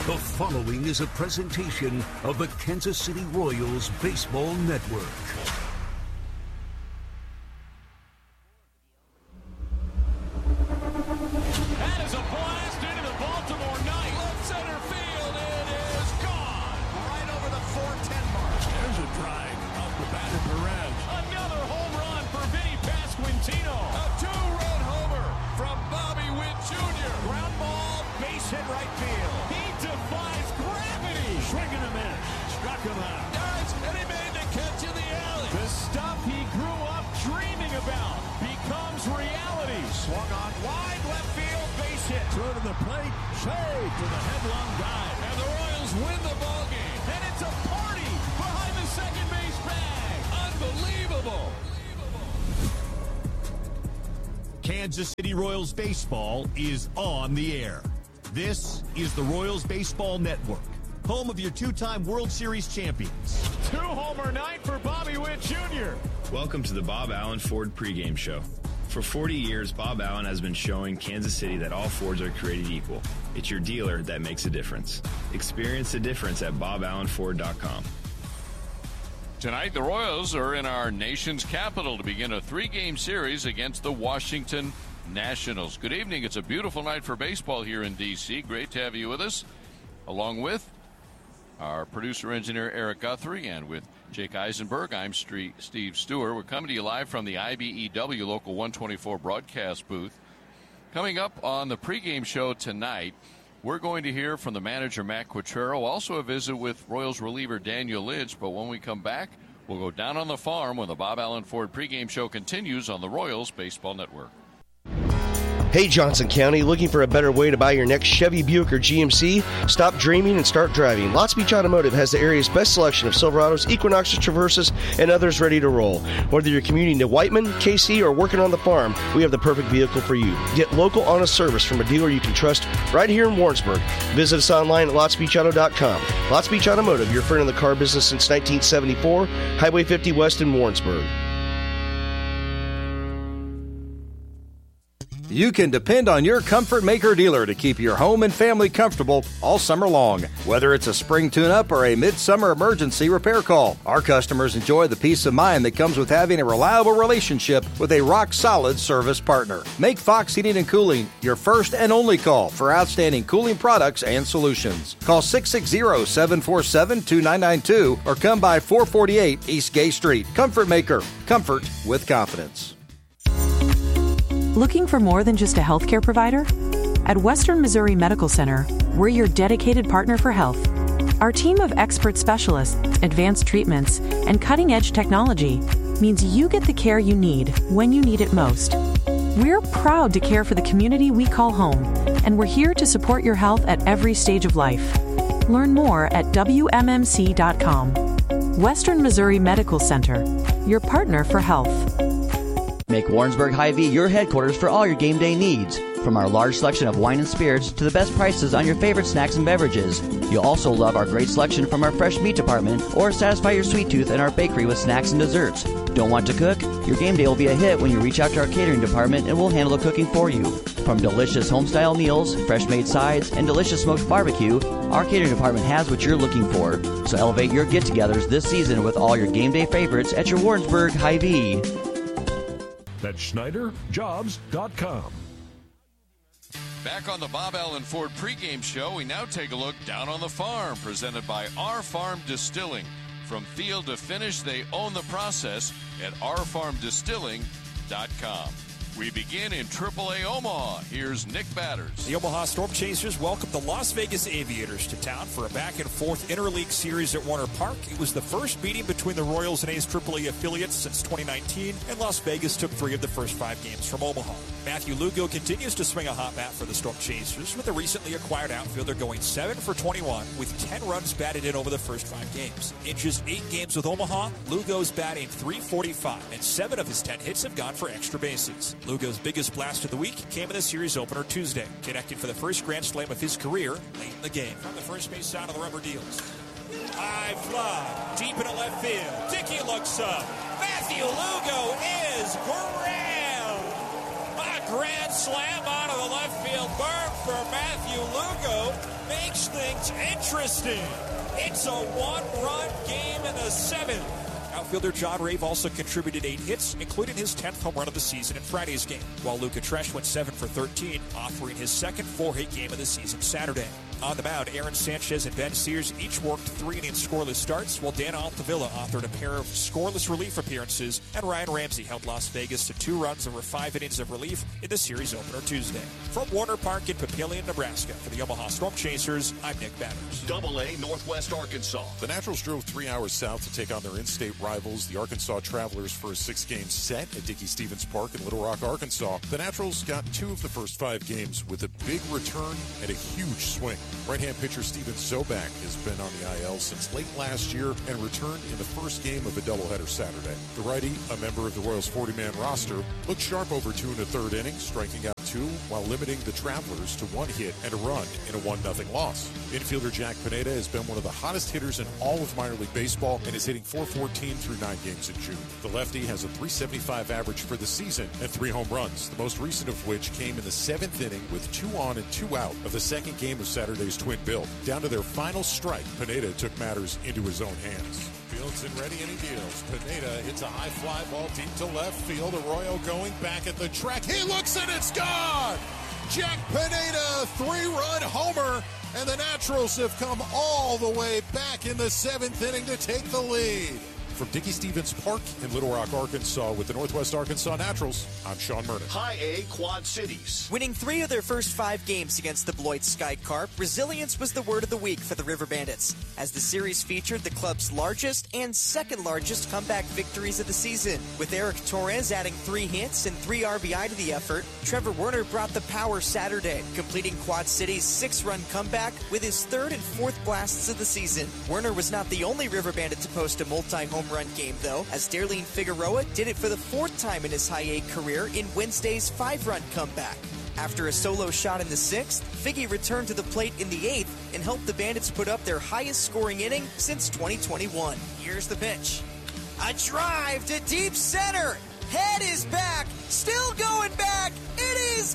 The following is a presentation of the Kansas City Royals Baseball Network. That is a blast into the Baltimore night. Left center field. It is gone. Right over the 410 mark. There's a drive off the bat of Perez. Another home run for Vinny Pasquantino. A two-run homer from Bobby Witt Jr. Ground ball, base hit right field. He defies gravity. Swing and a miss. Struck him out. Guys, and he made the catch in the alley. The stuff he grew up dreaming about becomes reality. Swung on wide left field, base hit. Throw to the plate, saved to the headlong dive. And the Royals win the ball game. And it's a party behind the second base bag. Unbelievable. Kansas City Royals baseball is on the air. This is the Royals Baseball Network, home of your two-time World Series champions. Two-homer night for Bobby Witt Jr. Welcome to the Bob Allen Ford pregame show. For 40 years, Bob Allen has been showing Kansas City that all Fords are created equal. It's your dealer that makes a difference. Experience the difference at BobAllenFord.com. Tonight, the Royals are in our nation's capital to begin a three-game series against the Washington Nationals. Good evening. It's a beautiful night for baseball here in D.C. Great to have you with us, along with our producer-engineer Eric Guthrie and with Jake Eisenberg. I'm Steve Stewart. We're coming to you live from the IBEW Local 124 broadcast booth. Coming up on the pregame show tonight, we're going to hear from the manager, Matt Quatraro, also a visit with Royals reliever Daniel Lynch. But when we come back, we'll go down on the farm when the Bob Allen Ford pregame show continues on the Royals Baseball Network. Hey, Johnson County, looking for a better way to buy your next Chevy, Buick, or GMC? Stop dreaming and start driving. Lots Beach Automotive has the area's best selection of Silverados, Equinoxes, Traverses, and others ready to roll. Whether you're commuting to Whiteman, KC, or working on the farm, we have the perfect vehicle for you. Get local, honest service from a dealer you can trust right here in Warrensburg. Visit us online at LottsBeachAuto.com. Lots Beach Automotive, your friend in the car business since 1974, Highway 50 West in Warrensburg. You can depend on your Comfort Maker dealer to keep your home and family comfortable all summer long. Whether it's a spring tune-up or a midsummer emergency repair call, our customers enjoy the peace of mind that comes with having a reliable relationship with a rock-solid service partner. Make Fox Heating and Cooling your first and only call for outstanding cooling products and solutions. Call 660-747-2992 or come by 448 East Gay Street. Comfort Maker. Comfort with confidence. Looking for more than just a healthcare provider? At Western Missouri Medical Center, we're your dedicated partner for health. Our team of expert specialists, advanced treatments, and cutting-edge technology means you get the care you need when you need it most. We're proud to care for the community we call home, and we're here to support your health at every stage of life. Learn more at WMMC.com. Western Missouri Medical Center, your partner for health. Make Warrensburg Hy-Vee your headquarters for all your game day needs. From our large selection of wine and spirits to the best prices on your favorite snacks and beverages. You'll also love our great selection from our fresh meat department or satisfy your sweet tooth in our bakery with snacks and desserts. Don't want to cook? Your game day will be a hit when you reach out to our catering department and we'll handle the cooking for you. From delicious home-style meals, fresh-made sides, and delicious smoked barbecue, our catering department has what you're looking for. So elevate your get-togethers this season with all your game day favorites at your Warrensburg Hy-Vee. That's SchneiderJobs.com. Back on the Bob Allen Ford pregame show, we now take a look down on the farm, presented by Our Farm Distilling. From field to finish, they own the process at ourfarmdistilling.com. We begin in AAA Omaha. Here's Nick Batters. The Omaha Storm Chasers welcome the Las Vegas Aviators to town for a back-and-forth interleague series at Warner Park. It was the first meeting between the Royals and A's AAA affiliates since 2019, and Las Vegas took 3 of the first 5 games from Omaha. Matthew Lugo continues to swing a hot bat for the Storm Chasers, with the recently acquired outfielder going 7 for 21 with 10 runs batted in over the first 5 games. In just 8 games with Omaha, Lugo's batting .345, and 7 of his 10 hits have gone for extra bases. Lugo's biggest blast of the week came in the series opener Tuesday, connecting for the first grand slam of his career late in the game. From the first base side of the rubber deals. High fly, deep into left field. Dickey looks up. Matthew Lugo is grand. grand slam onto the left field berm for Matthew Lugo. Makes things interesting. It's a one-run game in the seventh. Outfielder John Rave also contributed 8 hits, including his 10th home run of the season in Friday's game, while Luca Tresh went 7 for 13, offering his second 4-hit game of the season Saturday. On the mound, Aaron Sanchez and Ben Sears each worked 3 innings scoreless starts, while Dan Altavilla authored a pair of scoreless relief appearances, and Ryan Ramsey held Las Vegas to 2 runs over 5 innings of relief in the series opener Tuesday. From Warner Park in Papillion, Nebraska, for the Omaha Storm Chasers, I'm Nick Batters. Double-A Northwest Arkansas. The Naturals drove 3 hours south to take on their in-state rivals, the Arkansas Travelers, for a 6-game set at Dickey-Stephens Park in Little Rock, Arkansas. The Naturals got 2 of the first 5 games with a big return and a huge swing. Right-hand pitcher Steven Zobak has been on the IL since late last year and returned in the first game of a doubleheader Saturday. The righty, a member of the Royals' 40-man roster, looked sharp over 2 1/3 innings, striking out 2 while limiting the Travelers to 1 hit and a run in a 1-0 loss. Infielder Jack Pineda has been one of the hottest hitters in all of minor league baseball and is hitting .414 through 9 games in June. The lefty has a .375 average for the season and 3 home runs, the most recent of which came in the 7th inning with 2 on and 2 out of the second game of Saturday's twin bill. Down to their final strike, Pineda took matters into his own hands. Fields in ready and he deals. Pineda hits a high fly ball deep to left field. Arroyo going back at the track. He looks and it's gone! Jack Pineda, 3-run homer, and the Naturals have come all the way back in the 7th inning to take the lead. From Dickey-Stephens Park in Little Rock, Arkansas, with the Northwest Arkansas Naturals, I'm Sean Murnick. High A Quad Cities. Winning 3 of their first 5 games against the Beloit Sky Carp, resilience was the word of the week for the River Bandits, as the series featured the club's largest and second largest comeback victories of the season. With Eric Torres adding 3 hits and 3 RBI to the effort, Trevor Werner brought the power Saturday, completing Quad City's 6-run comeback with his 3rd and 4th blasts of the season. Werner was not the only River Bandit to post a multi-home run game, though, as Darlene Figueroa did it for the 4th time in his high A career in Wednesday's 5-run comeback. After a solo shot in the 6th, Figgy returned to the plate in the 8th and helped the Bandits put up their highest scoring inning since 2021. Here's the pitch. A drive to deep center. Head is back. Still going back. It is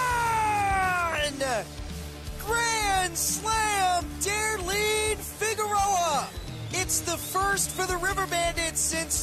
gone! Grand slam, Darlene Figueroa. It's the first for the River Bandits since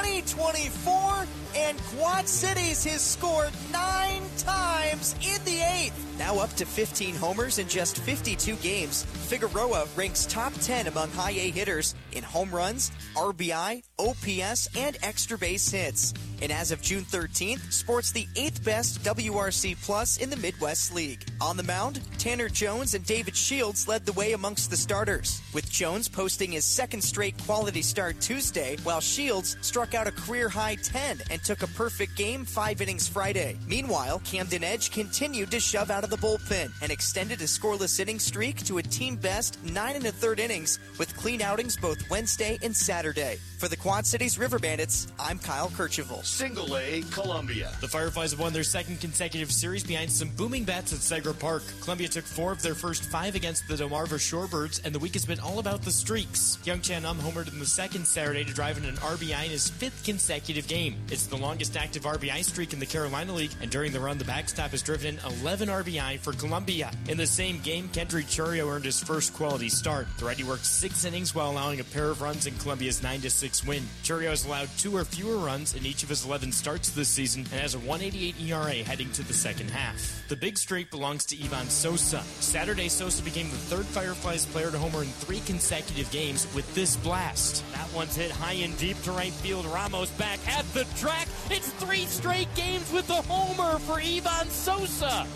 2024, and Quad Cities has scored 9 times in the 8th. Now up to 15 homers in just 52 games, Figueroa ranks top 10 among high A hitters in home runs, RBI, OPS, and extra base hits. And as of June 13th, sports the 8th best WRC Plus in the Midwest League. On the mound, Tanner Jones and David Shields led the way amongst the starters, with Jones posting his 2nd straight quality start Tuesday, while Shields struck out a career-high 10 and took a perfect game 5 innings Friday. Meanwhile, Camden Edge continued to shove out of the bullpen and extended a scoreless inning streak to a team-best 9 1/3 innings with clean outings both Wednesday and Saturday. For the Quad Cities River Bandits, I'm Kyle Kirchival. Single A Columbia. The Fireflies have won their 2nd consecutive series behind some booming bats at Segra Park. Columbia took 4 of their first 5 against the Delmarva Shorebirds, and the week has been all about the streaks. Young Chan homered in the 2nd Saturday to drive in an RBI in his 5th consecutive game. It's the longest active RBI streak in the Carolina League, and during the run, the backstop has driven in 11 RBI for Columbia. In the same game, Kendry Churio earned his first quality start. The righty worked 6 innings while allowing a pair of runs in Columbia's 9-6 win. Churio has allowed 2 or fewer runs in each of his 11 starts this season and has a 1.88 ERA heading to the second half. The big streak belongs to Ivan Sosa. Saturday, Sosa became the 3rd Fireflies player to homer in 3 consecutive games with this blast. That one's hit high and deep to right field. Ramos back at the track. It's 3 straight games with the homer for Ivan Sosa.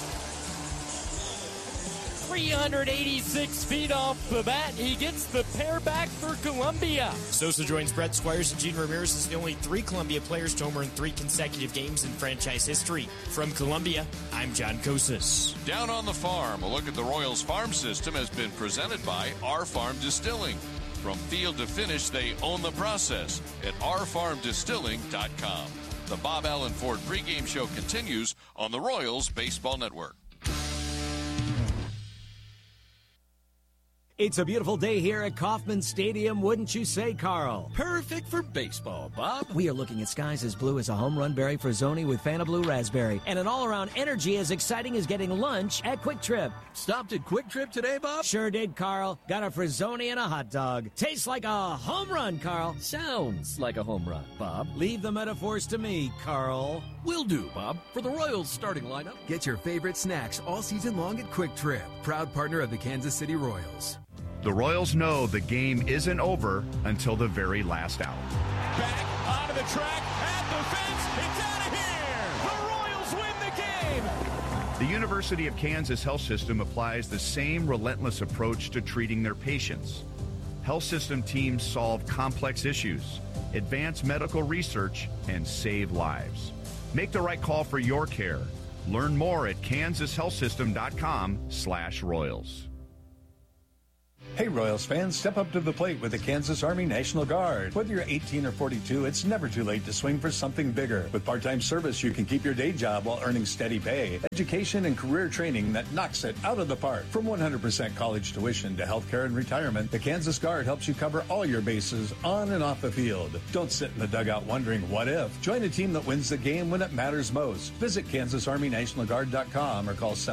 386 feet off the bat. He gets the pair back for Columbia. Sosa joins Brett Squires and Gene Ramirez as the only 3 Columbia players to homer in 3 consecutive games in franchise history. From Columbia, I'm John Kosas. Down on the farm, a look at the Royals farm system has been presented by Our Farm Distilling. From field to finish, they own the process at ourfarmdistilling.com. The Bob Allen Ford pregame show continues on the Royals Baseball Network. It's a beautiful day here at Kauffman Stadium, wouldn't you say, Carl? Perfect for baseball, Bob. We are looking at skies as blue as a home run berry for Zoni with Fanta Blue Raspberry, and an all-around energy as exciting as getting lunch at Quick Trip. Stopped at Quick Trip today, Bob? Sure did, Carl. Got a Frizzoni and a hot dog. Tastes like a home run, Carl. Sounds like a home run, Bob. Leave the metaphors to me, Carl. Will do, Bob. For the Royals starting lineup. Get your favorite snacks all season long at Quick Trip, proud partner of the Kansas City Royals. The Royals know the game isn't over until the very last out. Back onto the track, at the fence, it's out of here! The Royals win the game! The University of Kansas Health System applies the same relentless approach to treating their patients. Health system teams solve complex issues, advance medical research, and save lives. Make the right call for your care. Learn more at kansashealthsystem.com/Royals. Hey Royals fans, step up to the plate with the Kansas Army National Guard. Whether you're 18 or 42, it's never too late to swing for something bigger. With part-time service, you can keep your day job while earning steady pay, education, and career training that knocks it out of the park. From 100% college tuition to healthcare and retirement, the Kansas Guard helps you cover all your bases on and off the field. Don't sit in the dugout wondering what if. Join a team that wins the game when it matters most. Visit KansasArmyNationalGuard.com or call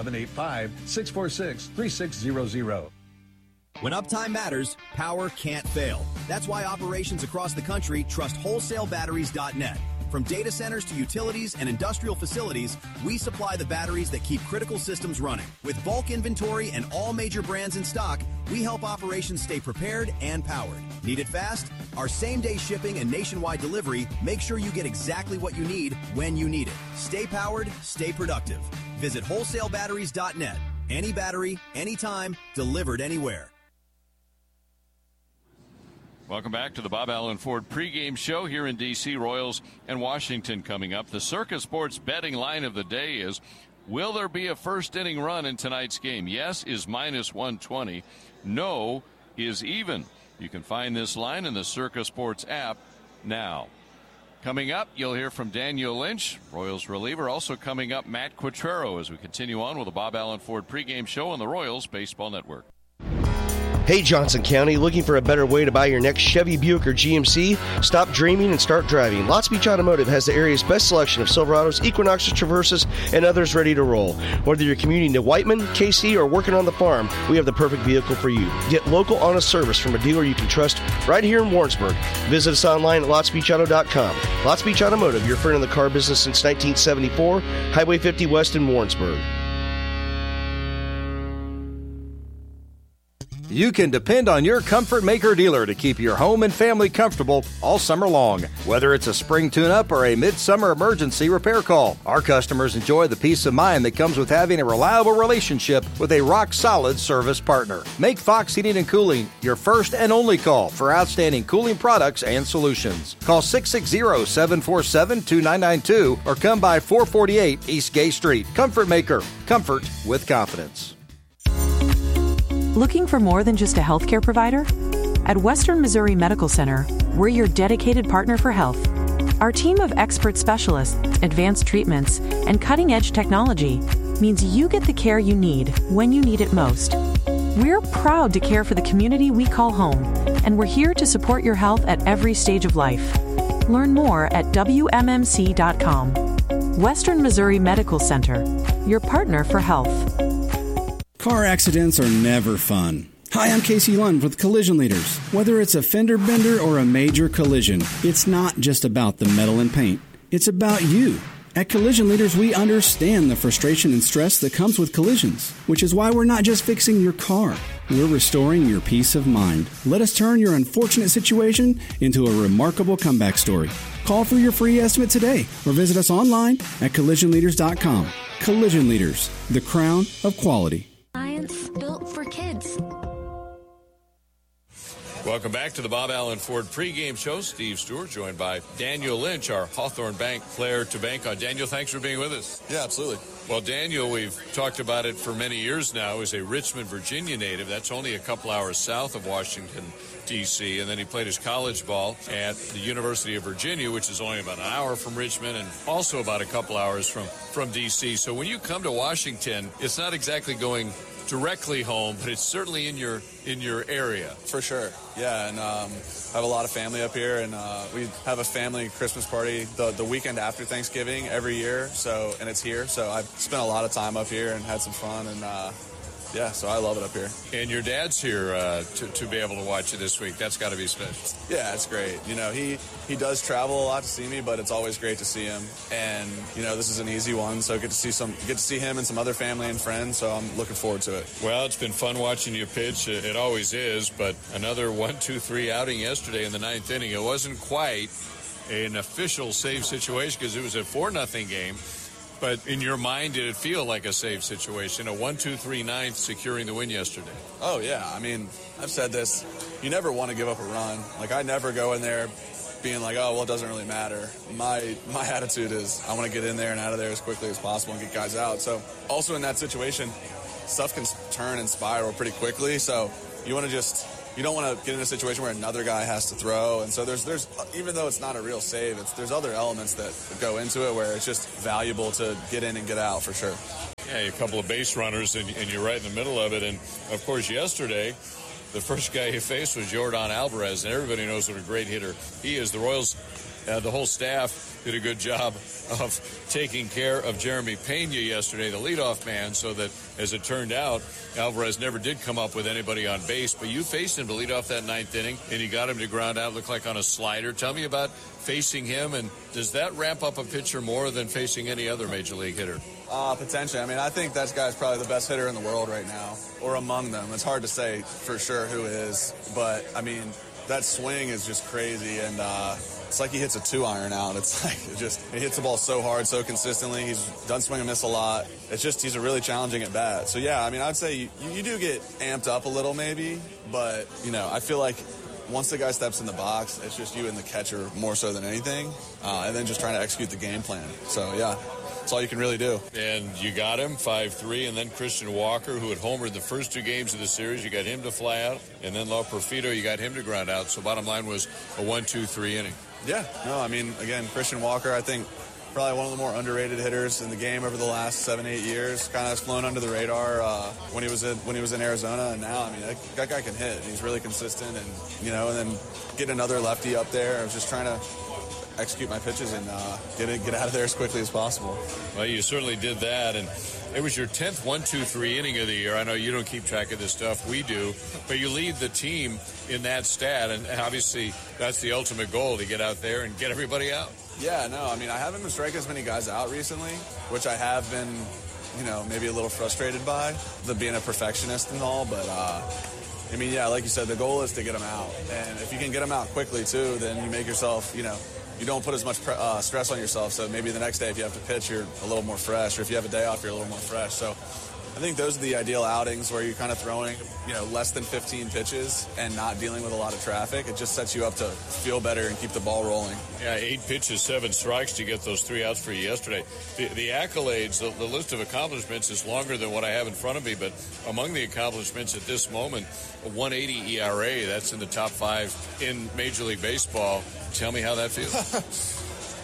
785-646-3600. When uptime matters, power can't fail. That's why operations across the country trust WholesaleBatteries.net. From data centers to utilities and industrial facilities, we supply the batteries that keep critical systems running. With bulk inventory and all major brands in stock, we help operations stay prepared and powered. Need it fast? Our same-day shipping and nationwide delivery make sure you get exactly what you need when you need it. Stay powered, stay productive. Visit WholesaleBatteries.net. Any battery, anytime, delivered anywhere. Welcome back to the Bob Allen Ford pregame show here in D.C. Royals and Washington coming up. The Circa Sports betting line of the day is, will there be a first inning run in tonight's game? Yes is -120. No is even. You can find this line in the Circa Sports app now. Coming up, you'll hear from Daniel Lynch, Royals reliever. Also coming up, Matt Quatrero, as we continue on with the Bob Allen Ford pregame show on the Royals Baseball Network. Hey, Johnson County, looking for a better way to buy your next Chevy, Buick, or GMC? Stop dreaming and start driving. Lots Beach Automotive has the area's best selection of Silverados, Equinoxes, Traverses, and others ready to roll. Whether you're commuting to Whiteman, KC, or working on the farm, we have the perfect vehicle for you. Get local, honest service from a dealer you can trust right here in Warrensburg. Visit us online at LotsBeachAuto.com. Lots Beach Automotive, your friend in the car business since 1974, Highway 50 West in Warrensburg. You can depend on your Comfort Maker dealer to keep your home and family comfortable all summer long. Whether it's a spring tune-up or a midsummer emergency repair call, our customers enjoy the peace of mind that comes with having a reliable relationship with a rock-solid service partner. Make Fox Heating and Cooling your first and only call for outstanding cooling products and solutions. Call 660-747-2992 or come by 448 East Gay Street. Comfort Maker. Comfort with confidence. Looking for more than just a healthcare provider? At Western Missouri Medical Center, we're your dedicated partner for health. Our team of expert specialists, advanced treatments, and cutting-edge technology means you get the care you need when you need it most. We're proud to care for the community we call home, and we're here to support your health at every stage of life. Learn more at WMMC.com. Western Missouri Medical Center, your partner for health. Car accidents are never fun. Hi, I'm Casey Lund with Collision Leaders. Whether it's a fender bender or a major collision, it's not just about the metal and paint. It's about you. At Collision Leaders, we understand the frustration and stress that comes with collisions, which is why we're not just fixing your car. We're restoring your peace of mind. Let us turn your unfortunate situation into a remarkable comeback story. Call for your free estimate today or visit us online at collisionleaders.com. Collision Leaders, the crown of quality. Science built for kids. Welcome back to the Bob Allen Ford pregame show. Steve Stewart joined by Daniel Lynch, our Hawthorne Bank player to bank on. Daniel, thanks for being with us. Yeah, absolutely. Well, Daniel, we've talked about it for many years now, is a Richmond, Virginia native. That's only a couple hours south of Washington, D.C., and then he played his college ball at the University of Virginia, which is only about an hour from Richmond and also about a couple hours from D.C. So when you come to Washington, it's not exactly going directly home, but it's certainly in your area. For sure, yeah. And I have a lot of family up here, and we have a family Christmas party the weekend after Thanksgiving every year. So, and it's here, so I've spent a lot of time up here and had some fun, and yeah, so I love it up here. And your dad's here to be able to watch you this week. That's got to be special. Yeah, it's great. You know, he does travel a lot to see me, but it's always great to see him. And you know, this is an easy one, so get to see him and some other family and friends. So I'm looking forward to it. Well, it's been fun watching you pitch. It always is. But another 1-2-3 outing yesterday in the 9th inning. It wasn't quite an official save situation because it was a 4-0 game. But in your mind, did it feel like a save situation? A 1-2-3 ninth securing the win yesterday. Oh, yeah. I mean, I've said this. You never want to give up a run. Like, I never go in there being like, oh, well, it doesn't really matter. My attitude is I want to get in there and out of there as quickly as possible and get guys out. So also in that situation, stuff can turn and spiral pretty quickly. So you want to you don't want to get in a situation where another guy has to throw. And so there's even though it's not a real save, there's other elements that go into it where it's just valuable to get in and get out for sure. Yeah, a couple of base runners, and you're right in the middle of it. And, of course, yesterday, the first guy he faced was Yordan Alvarez, and everybody knows what a great hitter he is. The Royals, the whole staff did a good job of taking care of Jeremy Pena yesterday, the leadoff man, so that, as it turned out, Alvarez never did come up with anybody on base. But you faced him to lead off that 9th inning, and you got him to ground out, looked like on a slider. Tell me about facing him, and does that ramp up a pitcher more than facing any other Major League hitter? Potentially. I mean, I think that guy's probably the best hitter in the world right now, or among them. It's hard to say for sure who is, but, I mean, that swing is just crazy, and it's like he hits a 2-iron out. It's like he hits the ball so hard, so consistently. He's done swing and miss a lot. It's just he's a really challenging at bat. So yeah, I mean, I'd say you do get amped up a little maybe, but you know, I feel like once the guy steps in the box, it's just you and the catcher more so than anything, and then just trying to execute the game plan. So yeah. That's all you can really do. And you got him 5-3, and then Christian Walker, who had homered the first 2 games of the series, you got him to fly out, and then La Perfido, you got him to ground out. So bottom line was a 1-2-3 inning. Yeah, no, I mean, again, Christian Walker, I think probably one of the more underrated hitters in the game over the last 7-8 years. Kind of has flown under the radar when he was in Arizona, and now, I mean, that guy can hit. He's really consistent, and you know, and then get another lefty up there. I was just trying to execute my pitches and get out of there as quickly as possible. Well, you certainly did that, and it was your 10th 1-2-3 inning of the year. I know you don't keep track of this stuff. We do. But you lead the team in that stat, and obviously that's the ultimate goal, to get out there and get everybody out. Yeah, no, I mean, I haven't been striking as many guys out recently, which I have been, you know, maybe a little frustrated by, being a perfectionist and all, but I mean, yeah, like you said, the goal is to get them out. And if you can get them out quickly, too, then you make yourself, you know, you don't put as much stress on yourself. So maybe the next day, if you have to pitch, you're a little more fresh. Or if you have a day off, you're a little more fresh. So I think those are the ideal outings where you're kind of throwing, you know, less than 15 pitches and not dealing with a lot of traffic. It just sets you up to feel better and keep the ball rolling. Yeah, 8 pitches, 7 strikes to get those 3 outs for you yesterday. The accolades, the list of accomplishments is longer than what I have in front of me, but among the accomplishments at this moment, a 1.80 ERA, that's in the top 5 in Major League Baseball. Tell me how that feels.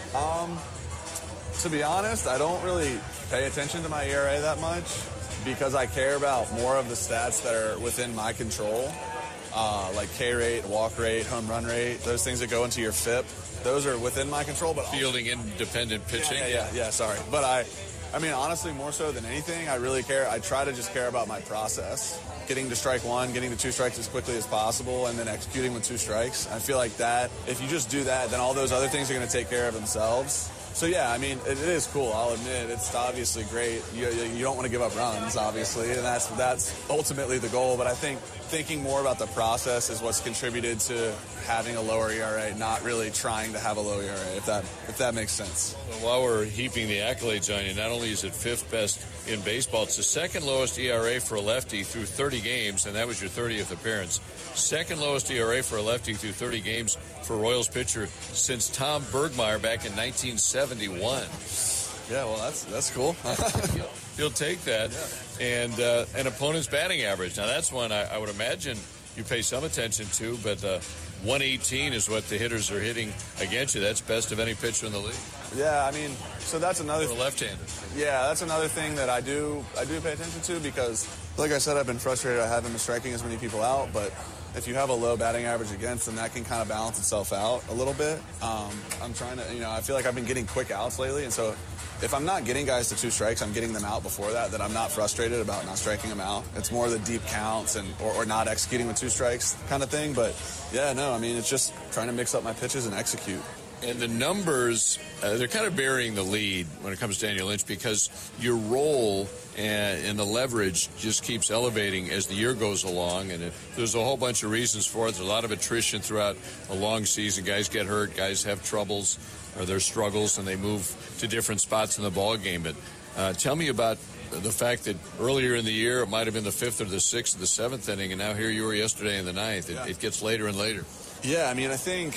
To be honest, I don't really pay attention to my ERA that much because I care about more of the stats that are within my control, like K rate, walk rate, home run rate, those things that go into your FIP. Those are within my control. But fielding independent pitching? Yeah, sorry. But I mean, honestly, more so than anything, I really care. I try to just care about my process. Getting to strike 1, getting to 2 strikes as quickly as possible, and then executing with 2 strikes. I feel like that, if you just do that, then all those other things are going to take care of themselves. So, yeah, I mean, it is cool. I'll admit it's obviously great. You don't want to give up runs, obviously, and that's ultimately the goal. But I think thinking more about the process is what's contributed to having a lower ERA, not really trying to have a low ERA, if that makes sense. Well, while we're heaping the accolades on you, not only is it 5th best in baseball, it's the 2nd lowest ERA for a lefty through 30 games, and that was your 30th appearance. 2nd lowest ERA for a lefty through 30 games for a Royals pitcher since Tom Bergmeyer back in 1971. Yeah, well, that's cool. You'll take that. Yeah. And an opponent's batting average. Now, that's one I would imagine you pay some attention to, but 118 is what the hitters are hitting against you. That's best of any pitcher in the league. Yeah, I mean, so that's another for a left-hander. Yeah, that's another thing that I do pay attention to because Like I said, I've been frustrated. I haven't been striking as many people out, but if you have a low batting average against, then that can kind of balance itself out a little bit. I'm trying to, I feel like I've been getting quick outs lately, and so if I'm not getting guys to 2 strikes, I'm getting them out before that I'm not frustrated about not striking them out. It's more the deep counts or not executing with 2 strikes kind of thing. But, yeah, no, I mean, it's just trying to mix up my pitches and execute. And the numbers, they're kind of burying the lead when it comes to Daniel Lynch because your role and the leverage just keeps elevating as the year goes along. And there's a whole bunch of reasons for it. There's a lot of attrition throughout a long season. Guys get hurt. Guys have troubles or their struggles, and they move to different spots in the ball game. But tell me about the fact that earlier in the year it might have been the 5th or the 6th or the 7th inning, and now here you were yesterday in the 9th. It gets later and later. Yeah, I mean, I think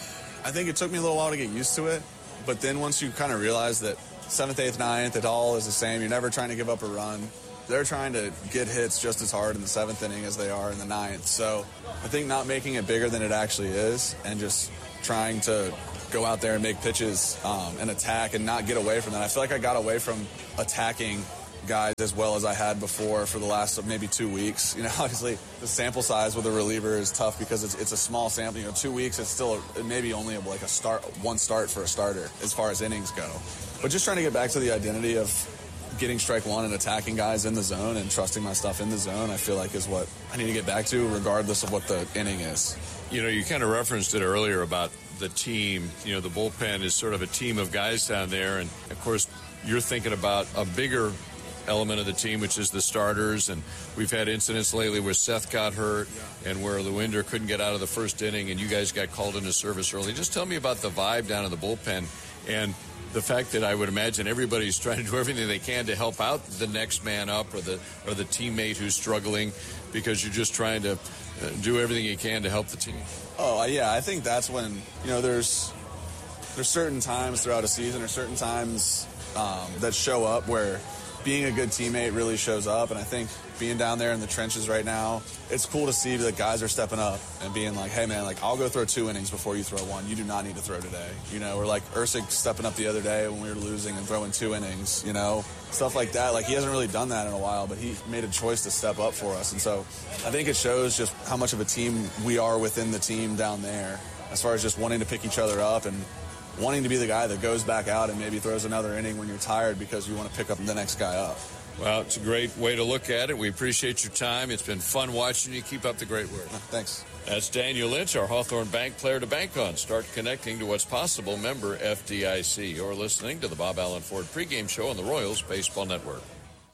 it took me a little while to get used to it, but then once you kind of realize that 7th, 8th, 9th, it all is the same. You're never trying to give up a run. They're trying to get hits just as hard in the 7th inning as they are in the 9th. So I think not making it bigger than it actually is and just trying to go out there and make pitches and attack and not get away from that. I feel like I got away from attacking guys as well as I had before for the last maybe 2 weeks. Obviously the sample size with a reliever is tough because it's a small sample. 2 weeks, it's still maybe only like one start for a starter as far as innings go. But just trying to get back to the identity of getting strike one and attacking guys in the zone and trusting my stuff in the zone, I feel like is what I need to get back to regardless of what the inning is. You kind of referenced it earlier about the team. The bullpen is sort of a team of guys down there. And, of course, you're thinking about a bigger element of the team, which is the starters. And we've had incidents lately where Seth got hurt and where Lewinder couldn't get out of the first inning and you guys got called into service early. Just tell me about the vibe down in the bullpen and the fact that I would imagine everybody's trying to do everything they can to help out the next man up or the teammate who's struggling because you're just trying to do everything you can to help the team. Oh, yeah, I think that's when, there's certain times throughout a season or certain times that show up where being a good teammate really shows up. And I think being down there in the trenches right now, it's cool to see that guys are stepping up and being like, hey, man, I'll go throw 2 innings before you throw 1. You do not need to throw today. Or like Ursig stepping up the other day when we were losing and throwing 2 innings, stuff like that. He hasn't really done that in a while, but he made a choice to step up for us. And so I think it shows just how much of a team we are within the team down there as far as just wanting to pick each other up and wanting to be the guy that goes back out and maybe throws another inning when you're tired because you want to pick up the next guy up. Well, it's a great way to look at it. We appreciate your time. It's been fun watching you. Keep up the great work. Thanks. That's Daniel Lynch, our Hawthorne Bank player to bank on. Start connecting to what's possible. Member FDIC. You're listening to the Bob Allen Ford pregame show on the Royals Baseball Network.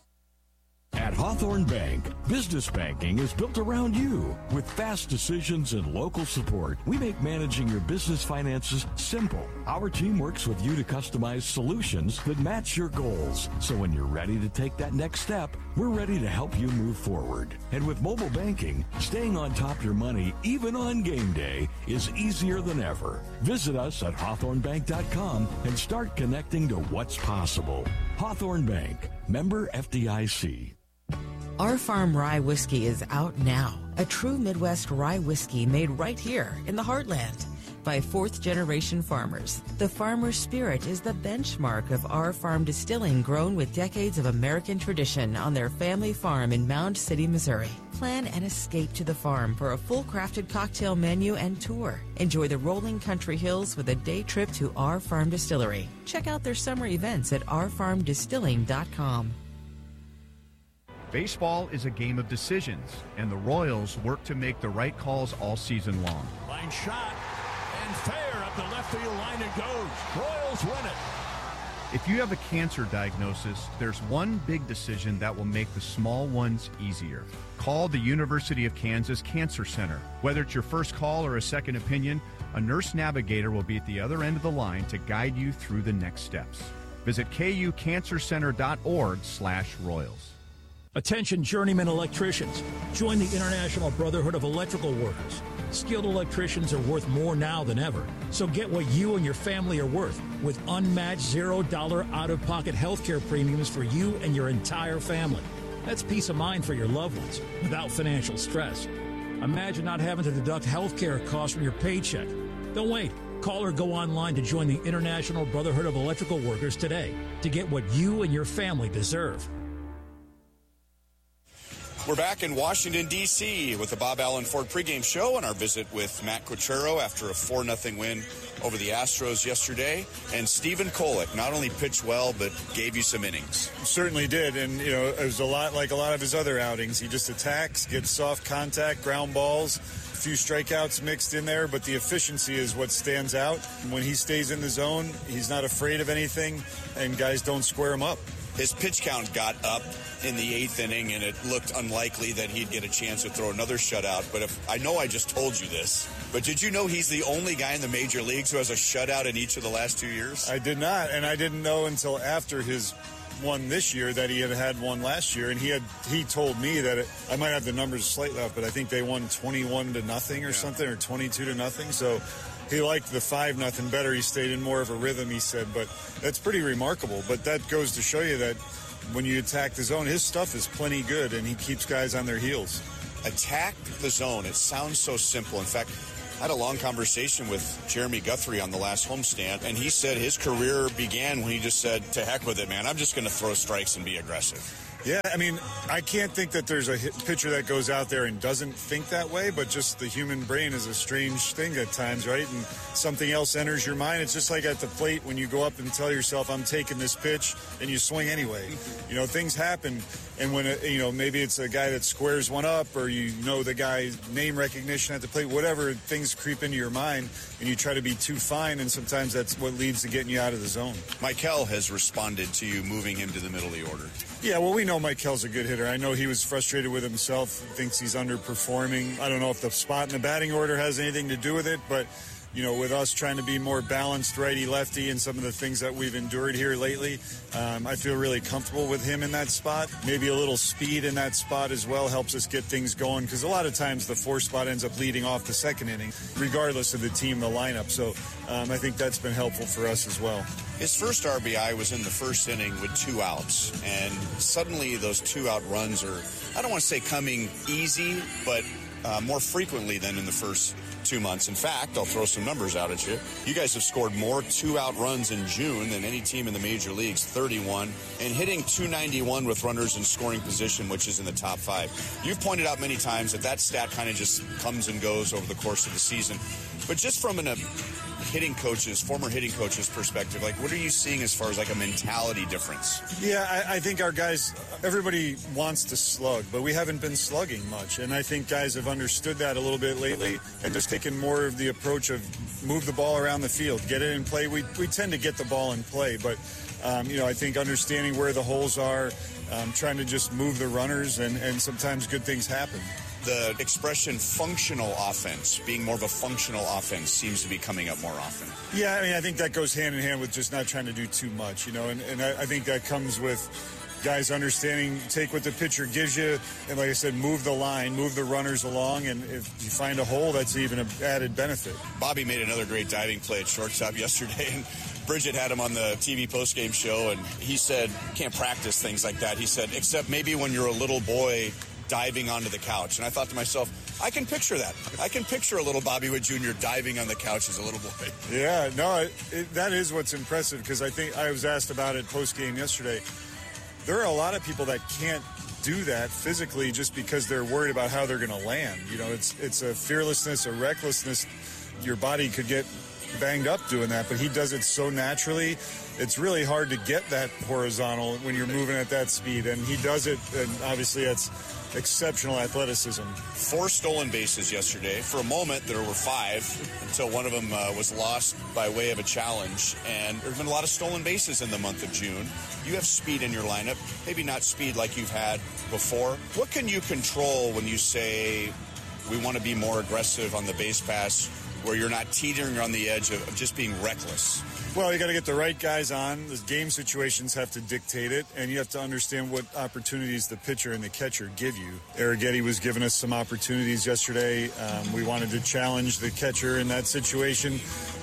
At Hawthorne Bank, business banking is built around you. With fast decisions and local support, we make managing your business finances simple. Our team works with you to customize solutions that match your goals. So when you're ready to take that next step, we're ready to help you move forward. And with mobile banking, staying on top of your money, even on game day, is easier than ever. Visit us at hawthornebank.com and start connecting to what's possible. Hawthorne Bank, member FDIC. Our Farm Rye Whiskey is out now. A true Midwest rye whiskey made right here in the heartland by fourth-generation farmers. The farmer's spirit is the benchmark of Our Farm Distilling, grown with decades of American tradition on their family farm in Mound City, Missouri. Plan an escape to the farm for a full-crafted cocktail menu and tour. Enjoy the rolling country hills with a day trip to Our Farm Distillery. Check out their summer events at ourfarmdistilling.com. Baseball is a game of decisions, and the Royals work to make the right calls all season long. Line shot, and fair up the left field line it goes. Royals win it. If you have a cancer diagnosis, there's one big decision that will make the small ones easier. Call the University of Kansas Cancer Center. Whether it's your first call or a second opinion, a nurse navigator will be at the other end of the line to guide you through the next steps. Visit kucancercenter.org/Royals. Attention journeyman electricians. Join the International Brotherhood of Electrical Workers. Skilled electricians are worth more now than ever. So get what you and your family are worth with unmatched $0 out-of-pocket healthcare premiums for you and your entire family. That's peace of mind for your loved ones without financial stress. Imagine not having to deduct healthcare costs from your paycheck. Don't wait. Call or go online to join the International Brotherhood of Electrical Workers today to get what you and your family deserve. We're back in Washington, D.C. with the Bob Allen Ford pregame show and our visit with Matt Quatraro after a 4-0 win over the Astros yesterday. And Stephen Kolek not only pitched well, but gave you some innings. Certainly did. And, you know, it was a lot like a lot of his other outings. He just attacks, gets soft contact, ground balls, a few strikeouts mixed in there. But the efficiency is what stands out. When he stays in the zone, he's not afraid of anything, and guys don't square him up. His pitch count got up in the 8th inning, and it looked unlikely that he'd get a chance to throw another shutout. But I know I just told you this, but did you know he's the only guy in the major leagues who has a shutout in each of the last 2 years? I did not, and I didn't know until after his one this year that he had one last year, and he told me that I might have the numbers slightly off, but I think they won 21-0 or something, or 22-0. So he liked the 5-0 better. He stayed in more of a rhythm, he said, but that's pretty remarkable. But that goes to show you that when you attack the zone, his stuff is plenty good, and he keeps guys on their heels. Attack the zone. It sounds so simple. In fact, I had a long conversation with Jeremy Guthrie on the last homestand, and he said his career began when he just said, to heck with it, man. I'm just going to throw strikes and be aggressive. Yeah, I mean, I can't think that there's a pitcher that goes out there and doesn't think that way, but just the human brain is a strange thing at times, right? And something else enters your mind. It's just like at the plate when you go up and tell yourself, I'm taking this pitch, and you swing anyway. You know, things happen, and when, maybe it's a guy that squares one up, or the guy's name recognition at the plate, whatever, things creep into your mind, and you try to be too fine, and sometimes that's what leads to getting you out of the zone. Michael has responded to you moving him to the middle of the order. Yeah, well, we know Michael's a good hitter. I know he was frustrated with himself, thinks he's underperforming. I don't know if the spot in the batting order has anything to do with it, but, with us trying to be more balanced righty-lefty and some of the things that we've endured here lately, I feel really comfortable with him in that spot. Maybe a little speed in that spot as well helps us get things going, because a lot of times the 4 spot ends up leading off the second inning, regardless of the team, the lineup. So I think that's been helpful for us as well. His first RBI was in the first inning with 2 outs, and suddenly those 2-out runs are, I don't want to say coming easy, but more frequently than in the first 2 months. In fact, I'll throw some numbers out at you. You guys have scored more 2-out runs in June than any team in the major leagues, 31, and hitting .291 with runners in scoring position, which is in the top 5. You've pointed out many times that stat kind of just comes and goes over the course of the season. But just from former hitting coach's perspective, what are you seeing as far as a mentality difference? Yeah, I think our guys, everybody wants to slug, but we haven't been slugging much. And I think guys have understood that a little bit lately and just taken more of the approach of move the ball around the field, get it in play. We tend to get the ball in play, but, I think understanding where the holes are, trying to just move the runners, and sometimes good things happen. The expression functional offense, being more of a functional offense, seems to be coming up more often. Yeah, I think that goes hand in hand with just not trying to do too much, and I think that comes with guys understanding, take what the pitcher gives you, and like I said, move the line, move the runners along, and if you find a hole, that's even an added benefit. Bobby made another great diving play at shortstop yesterday, and Bridget had him on the TV postgame show, and he said, can't practice things like that. He said, except maybe when you're a little boy diving onto the couch. And I thought to myself, I can picture that. I can picture a little Bobby Witt Jr. diving on the couch as a little boy. Yeah, no, that is what's impressive, because I think I was asked about it post-game yesterday. There are a lot of people that can't do that physically just because they're worried about how they're going to land. It's a fearlessness, a recklessness. Your body could get banged up doing that, but he does it so naturally. It's really hard to get that horizontal when you're moving at that speed, and he does it, and obviously that's exceptional athleticism. 4 stolen bases yesterday. For a moment, there were 5 until one of them was lost by way of a challenge. And there's been a lot of stolen bases in the month of June. You have speed in your lineup, maybe not speed like you've had before. What can you control when you say we want to be more aggressive on the base pass, where you're not teetering on the edge of just being reckless? Well, you got to get the right guys on. The game situations have to dictate it, and you have to understand what opportunities the pitcher and the catcher give you. Arrighetti was giving us some opportunities yesterday. We wanted to challenge the catcher in that situation.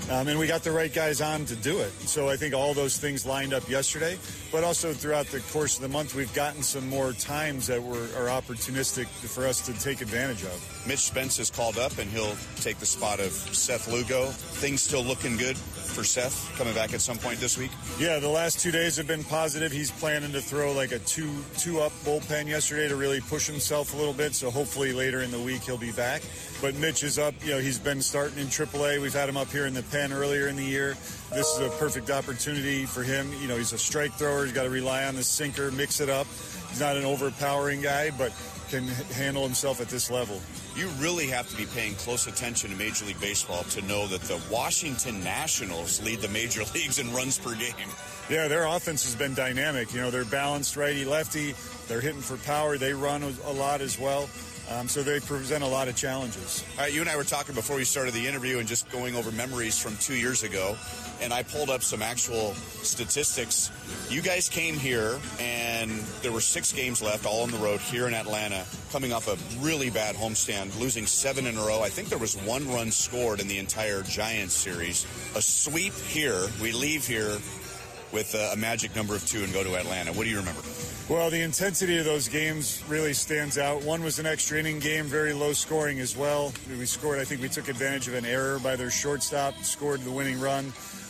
And we got the right guys on to do it. So I think all those things lined up yesterday, but also throughout the course of the month, we've gotten some more times that are opportunistic for us to take advantage of. Mitch Spence is called up, and he'll take the spot of Seth Lugo. Things still looking good for Seth coming back at some point this week? Yeah, the last 2 days have been positive. He's planning to throw like a two-up bullpen yesterday to really push himself a little bit, so hopefully later in the week he'll be back. But Mitch is up. He's been starting in AAA. We've had him up here in the pen earlier in the year. This is a perfect opportunity for him. He's a strike thrower. He's got to rely on the sinker, mix it up. He's not an overpowering guy, but can handle himself at this level. You really have to be paying close attention to Major League Baseball to know that the Washington Nationals lead the major leagues in runs per game. Yeah, their offense has been dynamic. They're balanced righty-lefty. They're hitting for power. They run a lot as well. So they present a lot of challenges. All right, you and I were talking before we started the interview and just going over memories from 2 years ago, and I pulled up some actual statistics. You guys came here, and there were 6 games left, all on the road here in Atlanta, coming off a really bad homestand, losing 7 in a row. I think there was 1 run scored in the entire Giants series. A sweep here. We leave here with a magic number of 2 and go to Atlanta. What do you remember? Well, the intensity of those games really stands out. One was an extra inning game, very low scoring as well. We scored, I think we took advantage of an error by their shortstop, scored the winning run.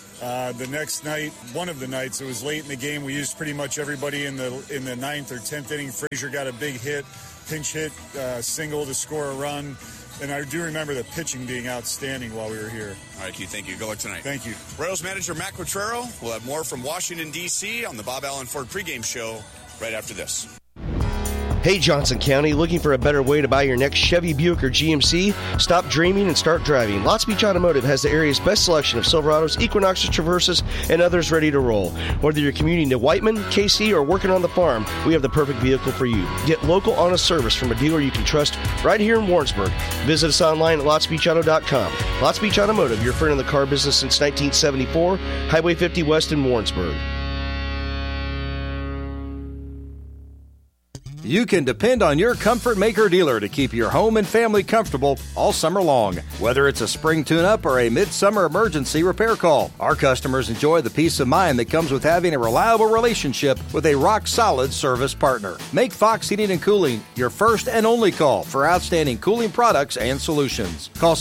The next night, one of the nights, it was late in the game. We used pretty much everybody in the 9th or 10th inning. Frazier got a big hit, pinch hit, single to score a run. And I do remember the pitching being outstanding while we were here. All right, Keith, thank you. Good luck tonight. Thank you. Royals manager Matt Quatraro will have more from Washington, D.C. on the Bob Allen Ford pregame show right after this. Hey, Johnson County, looking for a better way to buy your next Chevy, Buick, or GMC? Stop dreaming and start driving. Lots Beach Automotive has the area's best selection of Silverados, Equinoxes, Traverses, and others ready to roll. Whether you're commuting to Whiteman, KC, or working on the farm, we have the perfect vehicle for you. Get local honest service from a dealer you can trust right here in Warrensburg. Visit us online at lotsbeachauto.com. Lots Beach Automotive, your friend in the car business since 1974, Highway 50 West in Warrensburg. You can depend on your Comfort Maker dealer to keep your home and family comfortable all summer long. Whether it's a spring tune-up or a midsummer emergency repair call, our customers enjoy the peace of mind that comes with having a reliable relationship with a rock-solid service partner. Make Fox Heating and Cooling your first and only call for outstanding cooling products and solutions. Call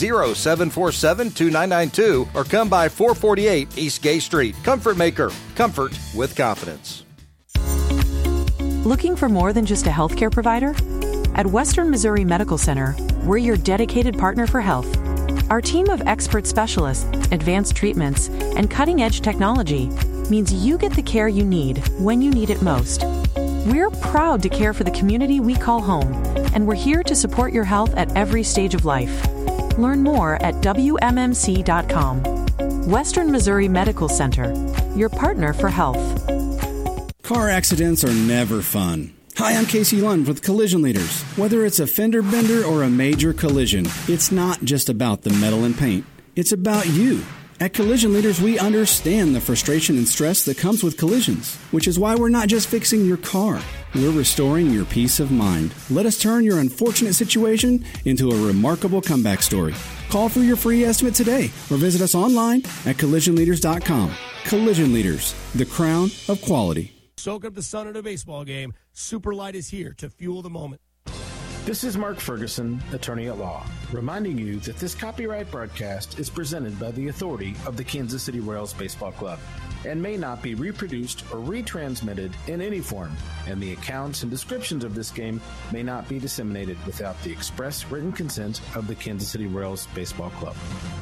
660-747-2992 or come by 448 East Gay Street. Comfort Maker. Comfort with confidence. Looking for more than just a healthcare provider? At Western Missouri Medical Center, we're your dedicated partner for health. Our team of expert specialists, advanced treatments, and cutting-edge technology means you get the care you need when you need it most. We're proud to care for the community we call home, and we're here to support your health at every stage of life. Learn more at WMMC.com. Western Missouri Medical Center, your partner for health. Car accidents are never fun. Hi, I'm Casey Lund with Collision Leaders. Whether it's a fender bender or a major collision, it's not just about the metal and paint. It's about you. At Collision Leaders, we understand the frustration and stress that comes with collisions, which is why we're not just fixing your car. We're restoring your peace of mind. Let us turn your unfortunate situation into a remarkable comeback story. Call for your free estimate today or visit us online at collisionleaders.com. Collision Leaders, the crown of quality. Soak up the sun at a baseball game. Superlight is here to fuel the moment. This is Mark Ferguson, attorney at law, reminding you that this copyright broadcast is presented by the authority of the Kansas City Royals Baseball Club and may not be reproduced or retransmitted in any form, and the accounts and descriptions of this game may not be disseminated without the express written consent of the Kansas City Royals Baseball Club.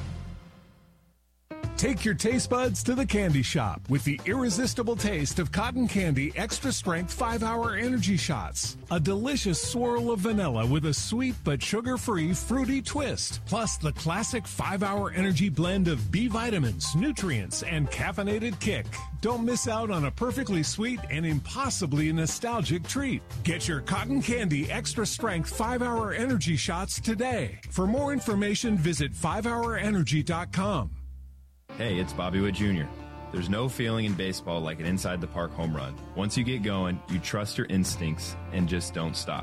Take your taste buds to the candy shop with the irresistible taste of Cotton Candy Extra Strength 5-Hour Energy Shots. A delicious swirl of vanilla with a sweet but sugar-free fruity twist. Plus the classic 5-Hour Energy blend of B vitamins, nutrients, and caffeinated kick. Don't miss out on a perfectly sweet and impossibly nostalgic treat. Get your Cotton Candy Extra Strength 5-Hour Energy Shots today. For more information, visit 5hourenergy.com. Hey, it's Bobby Witt Jr. There's no feeling in baseball like an inside-the-park home run. Once you get going, you trust your instincts and just don't stop.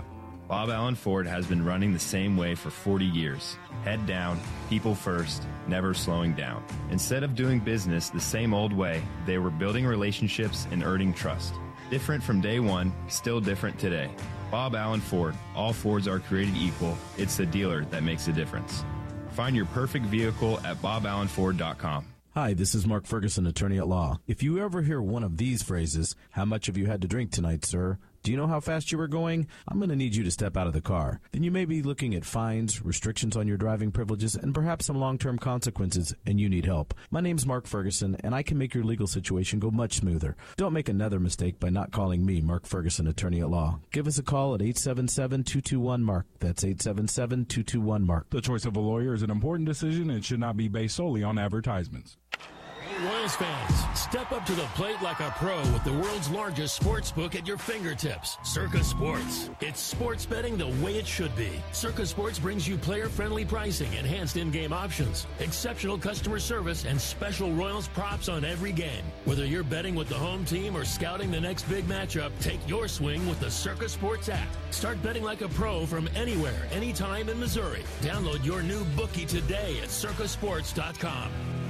Bob Allen Ford has been running the same way for 40 years. Head down, people first, never slowing down. Instead of doing business the same old way, they were building relationships and earning trust. Different from day one, still different today. Bob Allen Ford. All Fords are created equal. It's the dealer that makes a difference. Find your perfect vehicle at boballenford.com. Hi, this is Mark Ferguson, attorney at law. If you ever hear one of these phrases, "How much have you had to drink tonight, sir?" "Do you know how fast you were going?" I'm going to need you to step out of the car. Then you may be looking at fines, restrictions on your driving privileges, and perhaps some long-term consequences, and you need help. My name's Mark Ferguson, and I can make your legal situation go much smoother. Don't make another mistake by not calling me, Mark Ferguson, attorney at law. Give us a call at 877-221-MARK. That's 877-221-MARK. The choice of a lawyer is an important decision and should not be based solely on advertisements. Royals fans, step up to the plate like a pro with the world's largest sports book at your fingertips, Circa Sports. It's sports betting the way it should be. Circa Sports brings you player-friendly pricing, enhanced in-game options, exceptional customer service, and special Royals props on every game. Whether you're betting with the home team or scouting the next big matchup, take your swing with the Circa Sports app. Start betting like a pro from anywhere, anytime in Missouri. Download your new bookie today at circasports.com.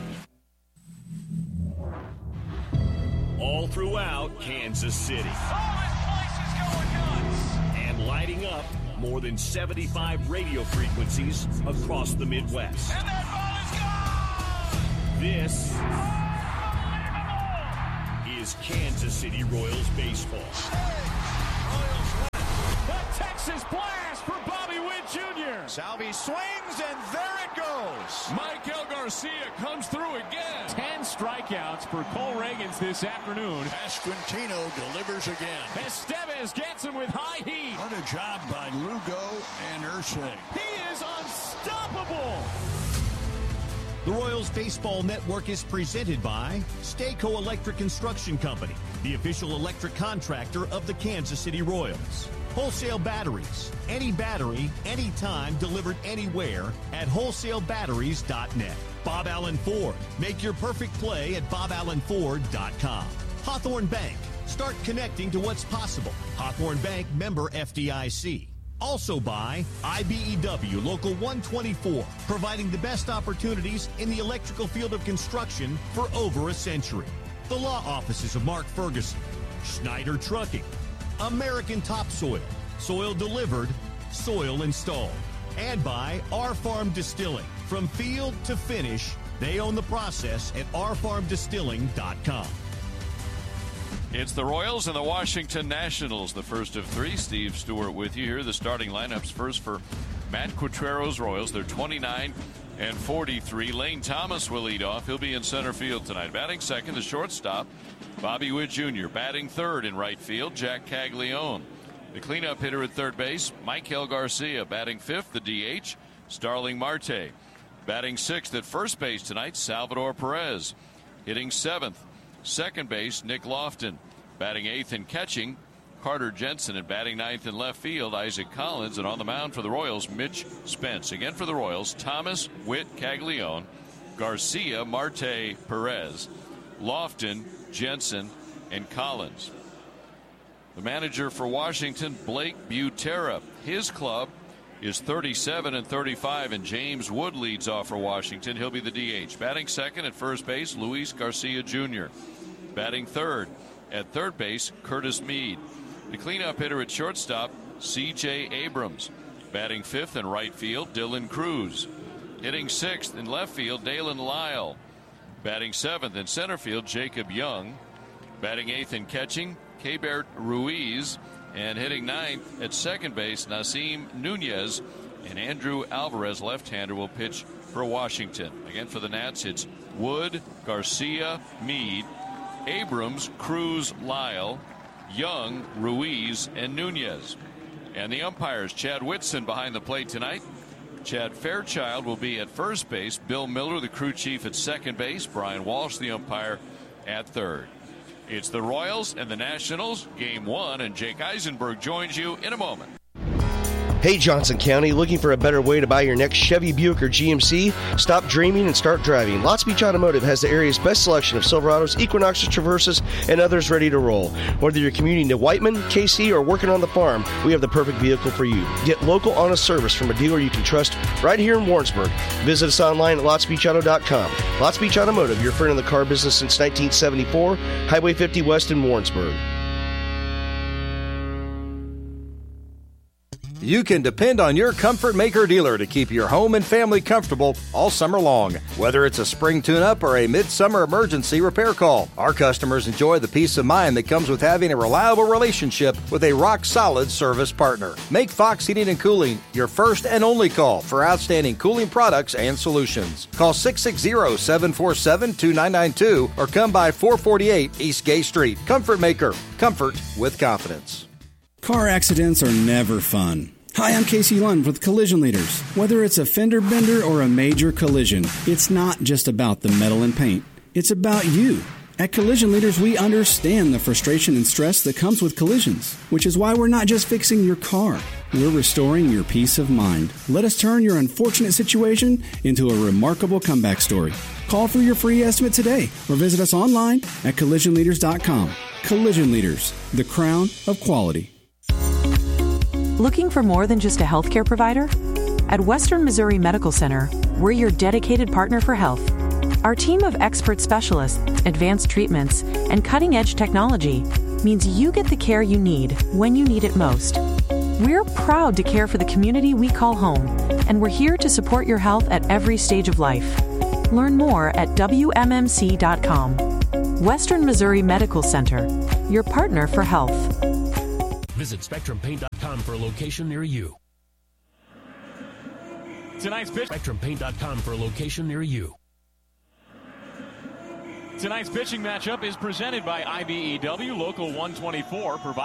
All throughout Kansas City. Oh, this place is going nuts! And lighting up more than 75 radio frequencies across the Midwest. And that ball is gone! This is Kansas City Royals baseball. Royals win. The Texas blast for Bobby Witt Jr. Salvi swings, and there it goes. Michael Garcia comes through again. 10 strikeouts for Cole Reagans this afternoon. Pasquantino delivers again. Estevez gets him with high heat. What a job by Lugo and Ursay. He is unstoppable. The Royals Baseball Network is presented by Stayco Electric Construction Company, the official electric contractor of the Kansas City Royals. Wholesale Batteries. Any battery, anytime, delivered anywhere at wholesalebatteries.net. Bob Allen Ford. Make your perfect play at boballenford.com. Hawthorne Bank. Start connecting to what's possible. Hawthorne Bank, member FDIC. Also by IBEW Local 124, providing the best opportunities in the electrical field of construction for over a century. The law offices of Mark Ferguson, Schneider Trucking, American Topsoil, soil delivered, soil installed. And by Our Farm Distilling. From field to finish, they own the process at ourfarmdistilling.com. It's the Royals and the Washington Nationals, the first of three. Steve Stewart with you here. The starting lineups first for Matt Quatrero's Royals. They're 29 and 43. Lane Thomas will lead off. He'll be in center field tonight. Batting second, the shortstop, Bobby Witt Jr. Batting third in right field, Jack Caglione. The cleanup hitter at third base, Michael Garcia. Batting fifth, the DH, Starling Marte. Batting sixth at first base tonight, Salvador Perez. Hitting seventh, second base, Nick Lofton. Batting eighth and catching, Carter Jensen. And batting ninth in left field, Isaac Collins. And on the mound for the Royals, Mitch Spence. Again for the Royals, Thomas, Witt, Caglione, Garcia, Marte, Perez, Lofton, Jensen, and Collins. The manager for Washington, Blake Butera. His club is 37 and 35, and James Wood leads off for Washington. He'll be the DH. Batting second at first base, Luis Garcia Jr. Batting third at third base, Curtis Mead. The cleanup hitter at shortstop, C.J. Abrams. Batting fifth in right field, Dylan Cruz. Hitting sixth in left field, Dalen Lyle. Batting seventh in center field, Jacob Young. Batting eighth and catching, Keibert Ruiz. And hitting ninth at second base, Nasim Nunez. And Andrew Alvarez, left-hander, will pitch for Washington. Again for the Nats, it's Wood, Garcia, Mead, Abrams, Cruz, Lyle, Young, Ruiz, and Nunez. And the umpires, Chad Whitson behind the plate tonight. Chad Fairchild will be at first base. Bill Miller, the crew chief, at second base. Brian Walsh, the umpire, at third. It's the Royals and the Nationals, Game 1, and Jake Eisenberg joins you in a moment. Hey, Johnson County, looking for a better way to buy your next Chevy, Buick, or GMC? Stop dreaming and start driving. Lots Beach Automotive has the area's best selection of Silverados, Equinoxes, Traverses, and others ready to roll. Whether you're commuting to Whiteman, KC, or working on the farm, we have the perfect vehicle for you. Get local, honest service from a dealer you can trust right here in Warrensburg. Visit us online at LottsBeachAuto.com. Lots Beach Automotive, your friend in the car business since 1974, Highway 50 West in Warrensburg. You can depend on your Comfort Maker dealer to keep your home and family comfortable all summer long. Whether it's a spring tune-up or a midsummer emergency repair call, our customers enjoy the peace of mind that comes with having a reliable relationship with a rock-solid service partner. Make Fox Heating and Cooling your first and only call for outstanding cooling products and solutions. Call 660-747-2992 or come by 448 East Gay Street. Comfort Maker. Comfort with confidence. Car accidents are never fun. Hi, I'm Casey Lund with Collision Leaders. Whether it's a fender bender or a major collision, it's not just about the metal and paint. It's about you. At Collision Leaders, we understand the frustration and stress that comes with collisions, which is why we're not just fixing your car. We're restoring your peace of mind. Let us turn your unfortunate situation into a remarkable comeback story. Call for your free estimate today or visit us online at collisionleaders.com. Collision Leaders, the crown of quality. Looking for more than just a healthcare provider? At Western Missouri Medical Center, we're your dedicated partner for health. Our team of expert specialists, advanced treatments, and cutting-edge technology means you get the care you need when you need it most. We're proud to care for the community we call home, and we're here to support your health at every stage of life. Learn more at WMMC.com. Western Missouri Medical Center, your partner for health. Visit SpectrumPaint.com for a location near you. Tonight's SpectrumPaint.com for a location near you. Tonight's pitching matchup is presented by IBEW Local 124.